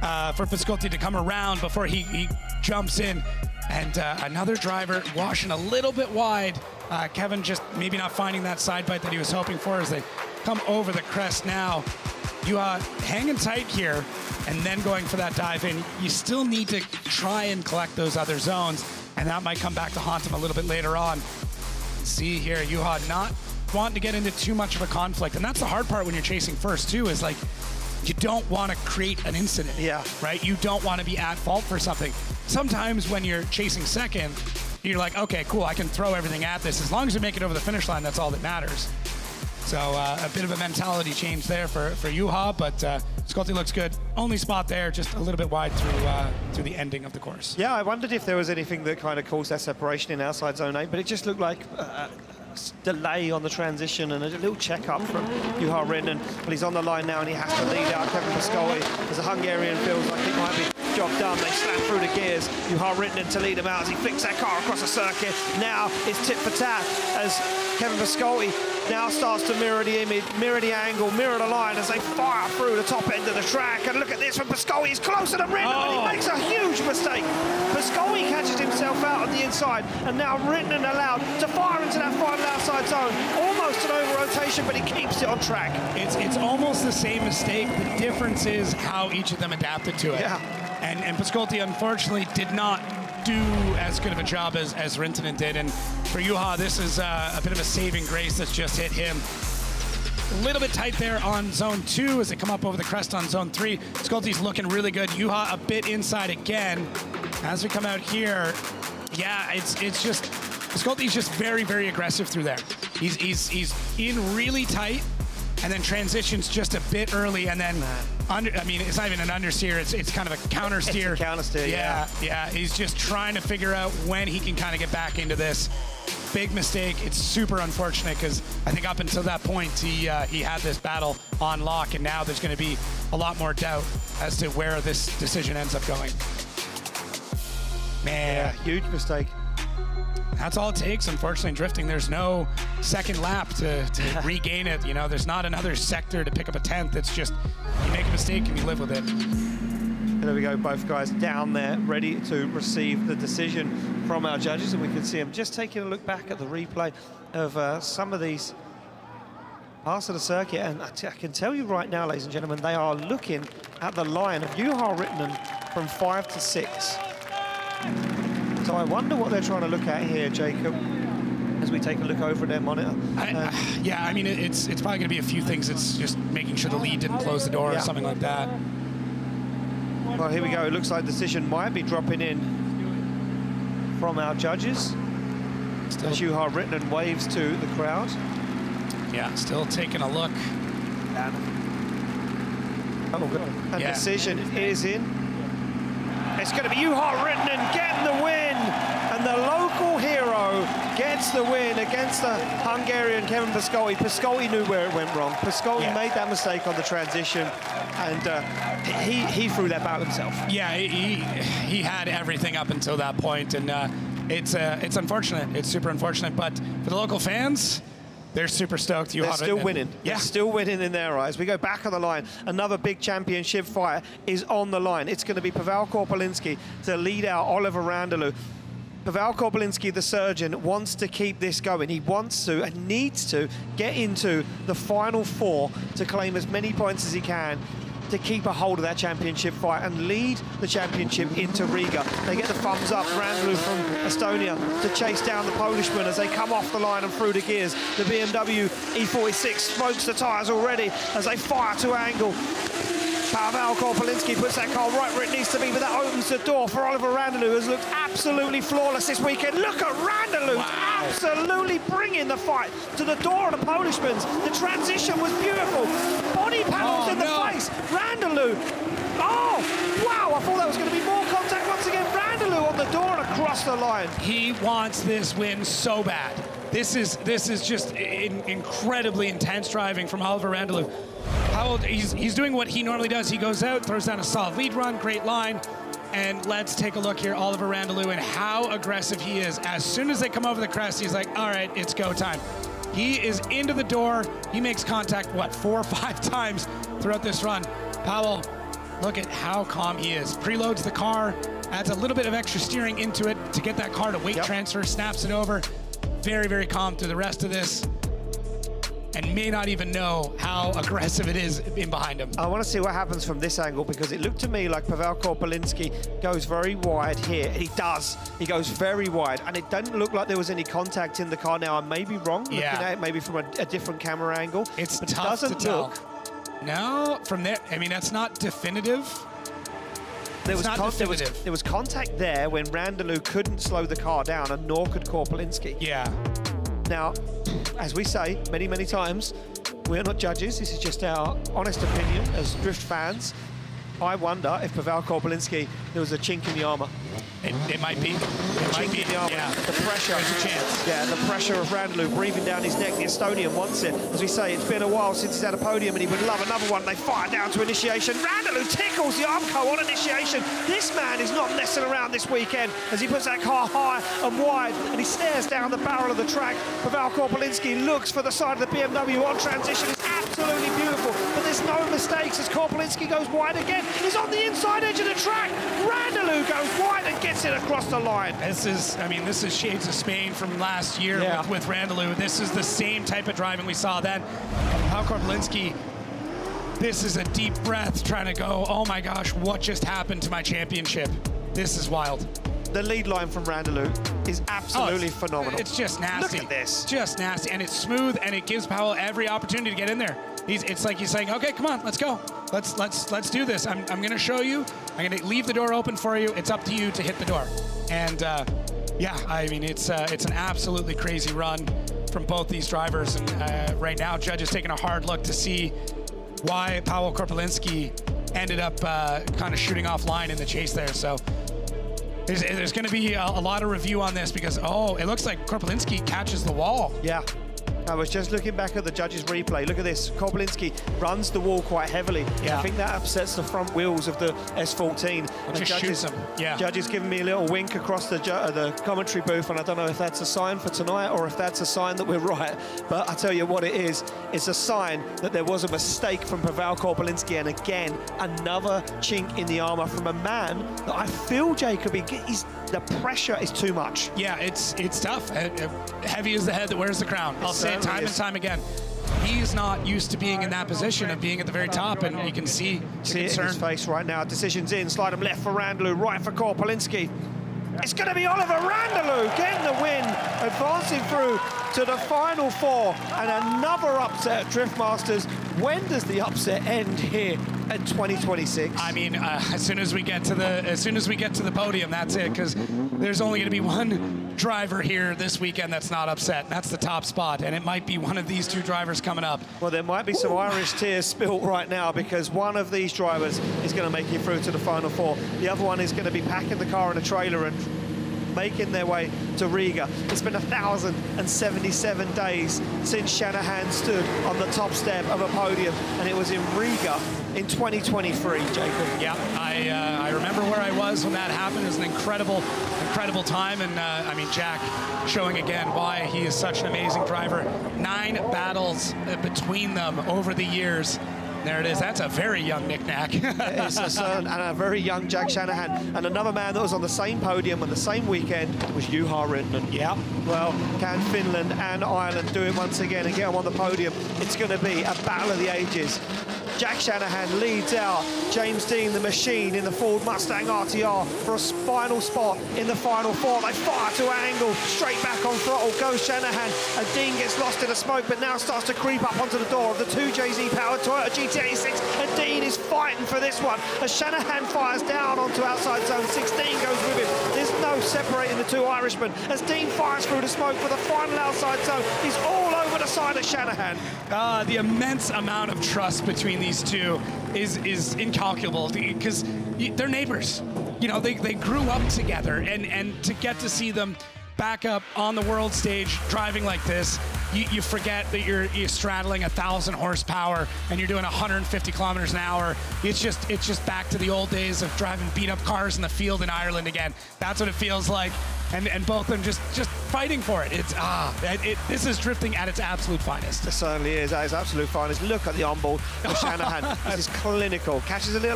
for Piscotti to come around before he jumps in. And another driver washing a little bit wide. Kevin just maybe not finding that side bite that he was hoping for as they come over the crest now. Juha hanging tight here and then going for that dive in. You still need to try and collect those other zones, and that might come back to haunt him a little bit later on. See here, Juha not wanting to get into too much of a conflict, and that's the hard part when you're chasing first too, is like, you don't want to create an incident, right? You don't want to be at fault for something. Sometimes when you're chasing second, you're like, okay, cool, I can throw everything at this. As long as you make it over the finish line, that's all that matters. So a bit of a mentality change there for Juha, but Piscotti looks good. Only spot there, just a little bit wide through the ending of the course. Yeah, I wondered if there was anything that kind of caused that separation in outside zone 8, but it just looked like delay on the transition and a little check-up from Juha Rinnan. But he's on the line now and he has to lead out Kevin Piscotti as the Hungarian feels like it might be job done. They slam through the gears. Juha Rinnan to lead him out as he flicks that car across the circuit. Now it's tit for tat as Kevin Piscotti now starts to mirror the image, mirror the angle, mirror the line as they fire through the top end of the track. And look at this from Piscotti. He's closer than Rinnan, but he makes a huge mistake. Piscotti catches himself out on the inside, and now Rinnan allowed to fire into that final outside zone. Almost an over-rotation, but he keeps it on track. It's almost the same mistake. The difference is how each of them adapted to it. Yeah. And Piscotti, unfortunately, did not do as good of a job as Rintanen did. And for Juha, this is a bit of a saving grace that's just hit him. A little bit tight there on zone 2 as they come up over the crest on zone 3. Piscotti's looking really good. Juha a bit inside again. As we come out here, yeah, it's just, Piscotti's just very, very aggressive through there. He's in really tight and then transitions just a bit early and then I mean, it's not even an understeer, it's kind of a counter steer. It's a counter steer, yeah. He's just trying to figure out when he can kind of get back into this. Big mistake. It's super unfortunate because I think up until that point he had this battle on lock, and now there's going to be a lot more doubt as to where this decision ends up going. Man, yeah, huge mistake. That's all it takes, unfortunately, in drifting. There's no second lap to regain it. You know, there's not another sector to pick up a 10th. It's just, you make a mistake and you live with it. And there we go, both guys down there, ready to receive the decision from our judges. And we can see them just taking a look back at the replay of some of these parts of the circuit. And I can tell you right now, ladies and gentlemen, they are looking at the line of Juha Rintanen from 5 to 6. So I wonder what they're trying to look at here, Jacob, as we take a look over at their monitor. Yeah, I mean, it's probably going to be a few things. It's just making sure the lead didn't close the door or something like that. Well, here we go. It looks like the decision might be dropping in from our judges. Still, as Juha Rintanen waves to the crowd. Yeah, still taking a look. And decision is in. It's going to be Juha Rintanen getting the win, and the local hero gets the win against the Hungarian Kevin Piscotti. Piscotti knew where it went wrong. Piscotti made that mistake on the transition, and he threw that back himself. Yeah, he had everything up until that point, and it's unfortunate. It's super unfortunate, but for the local fans, they're super stoked. They're still winning. Yeah. They're still winning in their eyes. We go back on the line. Another big championship fight is on the line. It's going to be Pavel Korpelinski to lead out Oliver Randalou. Pavel Korpelinski, the surgeon, wants to keep this going. He wants to and needs to get into the final 4 to claim as many points as he can to keep a hold of that championship fight and lead the championship into Riga. They get the thumbs up, Randalou from Estonia, to chase down the Polishman as they come off the line and through the gears. The BMW E46 smokes the tyres already as they fire to angle. Pavel Korpelinski puts that car right where it needs to be, but that opens the door for Oliver Randalou, who has looked absolutely flawless this weekend. Look at Randalou absolutely bringing the fight to the door of the Polishmans. The transition was beautiful. Body panels in the face. Randalou. Oh, wow, I thought that was going to be more contact once again. Randalou on the door and across the line. He wants this win so bad. This is just incredibly intense driving from Oliver Randalou. He's doing what he normally does. He goes out, throws down a solid lead run, great line. And let's take a look here, Oliver Randalou, and how aggressive he is. As soon as they come over the crest, he's like, all right, it's go time. He is into the door. He makes contact, what, 4 or 5 times throughout this run. Powell look at how calm he is. Preloads the car, adds a little bit of extra steering into it to get that car to weight transfer, snaps it over. Very, very calm through the rest of this, and may not even know how aggressive it is in behind him. I want to see what happens from this angle, because it looked to me like Pavel Korpelinski goes very wide here. He does. He goes very wide, and it doesn't look like there was any contact in the car. Now, I may be wrong looking at it, maybe from a different camera angle. It's but tough it doesn't to tell. look. No, from there, I mean, that's not definitive. There was contact there when Randalou couldn't slow the car down, and nor could Korpelinski. Yeah. Now, as we say many, many times, we're not judges. This is just our honest opinion as Drift fans. I wonder if Pavel Korpelinski, there was a chink in the armour. It might be. It might be. In the armour. Yeah. The pressure. There's a chance. Yeah, the pressure of Randalou breathing down his neck. The Estonian wants it. As we say, it's been a while since he's had a podium, and he would love another one. They fire down to initiation. Randalou tickles the Armco on initiation. This man is not messing around this weekend as he puts that car high and wide, and he stares down the barrel of the track. Pavel Korpelinski looks for the side of the BMW on transition. It's absolutely beautiful, but there's no mistakes as Korpelinski goes wide again. He's on the inside edge of the track. Randalou goes wide and gets it across the line. This is shades of Spain from last year with Randalou. This is the same type of driving we saw then. Pavel Korpelinski, this is a deep breath trying to go, oh my gosh, what just happened to my championship? This is wild. The lead line from Randalou is absolutely phenomenal. It's just nasty. Look at this. Just nasty, and it's smooth, and it gives Powell every opportunity to get in there. It's like he's saying, okay, come on, let's go. Let's do this. I'm going to show you. I'm going to leave the door open for you. It's up to you to hit the door. And yeah, I mean, it's an absolutely crazy run from both these drivers. And right now, Judge is taking a hard look to see why Pavel Korpelinski ended up kind of shooting offline in the chase there. So there's going to be a lot of review on this because, oh, it looks like Korpelinski catches the wall. Yeah. I was just looking back at the judges' replay. Look at this. Korpelinski runs the wall quite heavily. Yeah. I think that upsets the front wheels of the S14. It just shoots them. Yeah. Judges giving me a little wink across the commentary booth, and I don't know if that's a sign for tonight or if that's a sign that we're right. But I tell you what it is. It's a sign that there was a mistake from Pavel Korpelinski, and again, another chink in the armour from a man that I feel, Jacob, the pressure is too much. Yeah, it's tough. Heavy is the head that wears the crown. I'll say it time and time again. He's not used to being in that position of being at the very top, and you can see it in his face right now. Decisions in, slide him left for Randalou, right for Korpelinski. It's going to be Oliver Randalou getting the win, advancing through to the final four, and another upset at Drift Masters. When does the upset end here at 2026? I mean, as soon as we get to the podium, that's it, because there's only going to be one driver here this weekend that's not upset. That's the top spot, and it might be one of these two drivers coming up. Well, there might be some Irish tears spilt right now, because one of these drivers is going to make it through to the final four. The other one is going to be packing the car in a trailer and making their way to Riga. It's been 1,077 days since Shanahan stood on the top step of a podium, and it was in Riga in 2023, Jacob. Yeah, I remember where I was when that happened. It was an incredible time, and I mean, Jack showing again why he is such an amazing driver. 9 battles between them over the years. There it is. That's a very young Nick Knack. It's a son and a very young Jack Shanahan. And another man that was on the same podium on the same weekend was Juha Rinnan. Yeah. Well, can Finland and Ireland do it once again and get him on the podium? It's going to be a battle of the ages. Jack Shanahan leads out James Dean, the machine, in the Ford Mustang RTR for a final spot in the final four. They fire to angle, straight back on throttle goes Shanahan, and Dean gets lost in the smoke, but now starts to creep up onto the door of the 2JZ powered Toyota GT86, and Dean is fighting for this one as Shanahan fires down onto outside zone 16, goes with him. There's no separating the two Irishmen as Dean fires through the smoke for the final outside zone. He's all over the side of Shanahan. The immense amount of trust between these two is incalculable, because they're neighbors. You know, they grew up together, and to get to see them back up on the world stage driving like this, you forget that you're straddling 1,000 horsepower and you're doing 150 kilometers an hour. It's just back to the old days of driving beat up cars in the field in Ireland again. That's what it feels like, and both of them just fighting for it. This is drifting at its absolute finest. It certainly is at its absolute finest. Look at the onboard of Shanahan. This is clinical. Catches a little